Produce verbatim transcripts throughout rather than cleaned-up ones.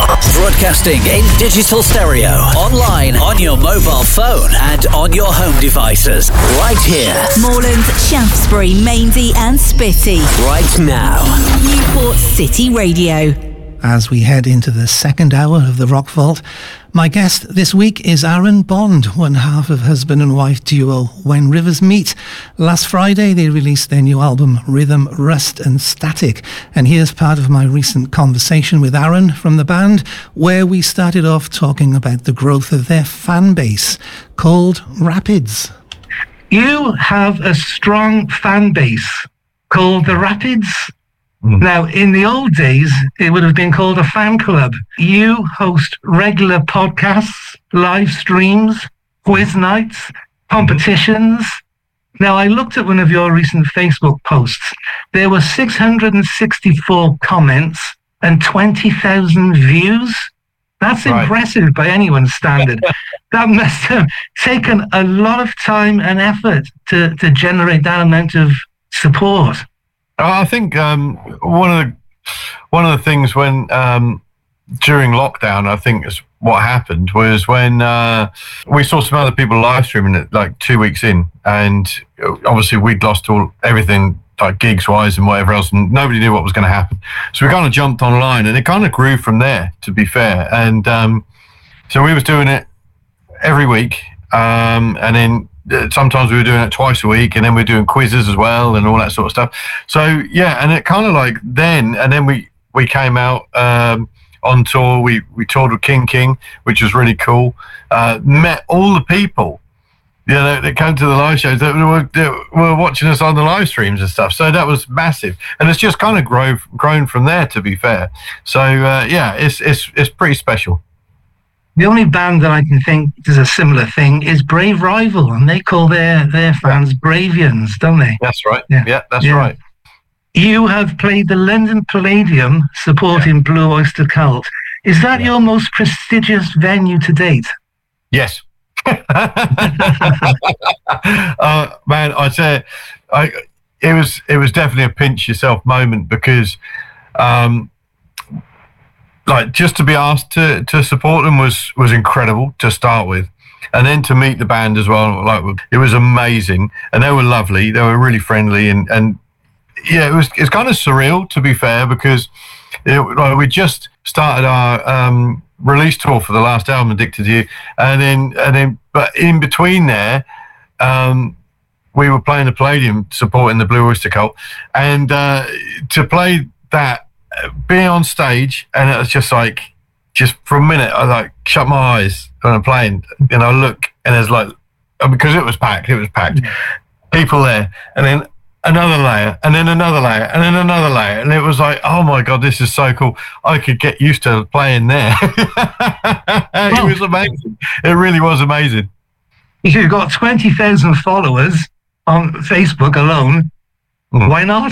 Broadcasting in digital stereo, online, on your mobile phone, and on your home devices. Right here. Moreland, Shaftesbury, Maindy, and Spitty. Right now. Newport City Radio. As we head into the second hour of the Rock Vault, my guest this week is Aaron Bond, one half of husband and wife duo When Rivers Meet. Last Friday they released their new album Rhythm, Rust and Static, and here's part of my recent conversation with Aaron from the band, where we started off talking about the growth of their fan base called Rapids. You have a strong fan base called the Rapids. Mm. Now, in the old days, it would have been called a fan club. You host regular podcasts, live streams, quiz nights, competitions. Now, I looked at one of your recent Facebook posts. There were six hundred sixty-four comments and twenty thousand views. That's right. Impressive by anyone's standard. That must have taken a lot of time and effort to, to generate that amount of support. I think um, one of the one of the things when um, during lockdown, I think is what happened was when uh, we saw some other people live streaming it like two weeks in, and obviously we'd lost all everything like gigs wise and whatever else, and nobody knew what was going to happen. So we kind of jumped online, and it kind of grew from there. To be fair, and um, so we was doing it every week, um, and then. Sometimes we were doing it twice a week, and then we were doing quizzes as well and all that sort of stuff. So yeah, and it kind of like then, and then we, we came out um, on tour. We we toured with King King, which was really cool. Uh, met all the people, you know, that came to the live shows that were, that were watching us on the live streams and stuff. So that was massive, and it's just kind of grown grown from there. To be fair, so uh, yeah, it's it's it's pretty special. The only band that I can think does a similar thing is Brave Rival, and they call their, their fans Bravians, don't they? That's right. Yeah, yeah that's yeah. right. You have played the London Palladium supporting yeah. Blue Oyster Cult. Is that yeah. your most prestigious venue to date? Yes. uh, man, I say, I it was it was definitely a pinch yourself moment because. Um, Like just to be asked to, to support them was, was incredible to start with, and then to meet the band as well. Like it was amazing, and they were lovely. They were really friendly, and, and yeah, it was it's kind of surreal to be fair because it, like, we just started our um, release tour for the last album, Addicted to You, and then and then but in between there, um, we were playing the Palladium supporting the Blue Oyster Cult, and uh, to play that. Being on stage, and it was just like, just for a minute, I like shut my eyes when I'm playing, and I look, and there's like, because it was packed, it was packed, people there, and then another layer, and then another layer, and then another layer, and it was like, oh my God, this is so cool. I could get used to playing there. It was amazing. It really was amazing. You've got twenty thousand followers on Facebook alone. Mm. Why not?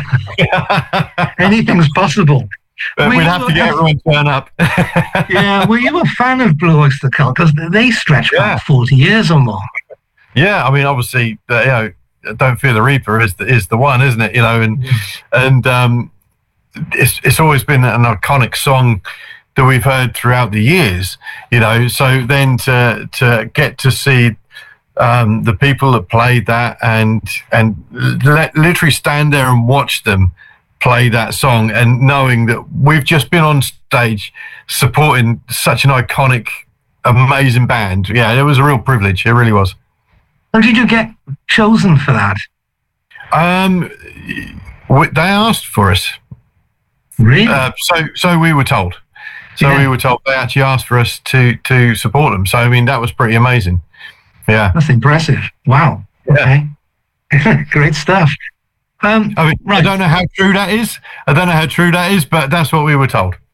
Anything's possible. But we'd have to get everyone to turn up. Yeah, were you a fan of Blue Oyster Cult? Because they stretch yeah. back forty years or more. Yeah, I mean, obviously, uh, you know, Don't Fear the Reaper is the, is the one, isn't it? You know, and mm. and um, it's it's always been an iconic song that we've heard throughout the years. You know, so then to to get to see. Um, the people that played that and and le- literally stand there and watch them play that song, and knowing that we've just been on stage supporting such an iconic, amazing band. Yeah, it was a real privilege. It really was. How did you get chosen for that? Um, they asked for us. Really? Uh, so so we were told. So yeah. we were told they actually asked for us to to support them. So I mean, that was pretty amazing. Yeah, that's impressive. Wow. Yeah. Okay, great stuff. Um, I mean, right. I don't know how true that is. I don't know how true that is, but that's what we were told.